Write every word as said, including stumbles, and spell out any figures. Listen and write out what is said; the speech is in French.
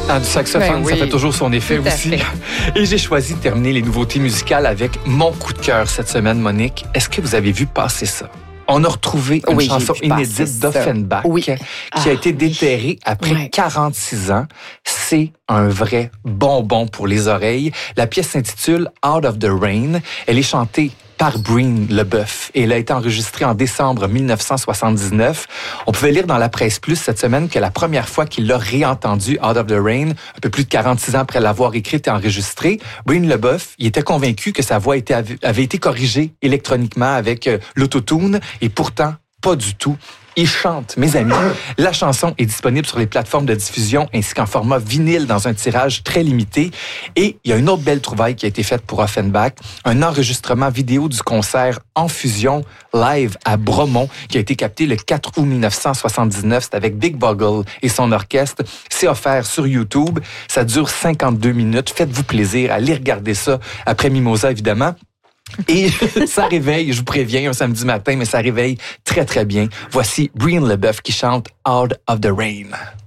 Ah, du saxophone, Ben oui, ça fait toujours son effet tout à aussi. fait. Et j'ai choisi de terminer les nouveautés musicales avec mon coup de cœur cette semaine, Monique. Est-ce que vous avez vu passer ça? On a retrouvé une Oui, j'ai chanson vu passer inédite ça. d'Offenbach Oui. qui Ah, a été déterrée après Ouais. quarante-six ans. C'est un vrai bonbon pour les oreilles. La pièce s'intitule Out of the Rain. Elle est chantée par Breen LeBeuf et elle a été enregistrée en décembre dix-neuf cent soixante-dix-neuf. On pouvait lire dans la presse plus cette semaine que la première fois qu'il l'a réentendu Out of the Rain, un peu plus de quarante-six ans après l'avoir écrite et enregistrée, Breen LeBeuf, il était convaincu que sa voix était, avait été corrigée électroniquement avec euh, l'autotune et pourtant pas du tout. Il chante, mes amis. La chanson est disponible sur les plateformes de diffusion ainsi qu'en format vinyle dans un tirage très limité. Et il y a une autre belle trouvaille qui a été faite pour Offenbach, un enregistrement vidéo du concert En Fusion live à Bromont qui a été capté le quatre août dix-neuf cent soixante-dix-neuf. C'est avec Big Boggle et son orchestre. C'est offert sur YouTube. Ça dure cinquante-deux minutes. Faites-vous plaisir. Allez regarder ça après Mimosa, évidemment. Et ça réveille, je vous préviens, un samedi matin, mais ça réveille très, très bien. Voici Breen LeBeuf qui chante Out of the Rain.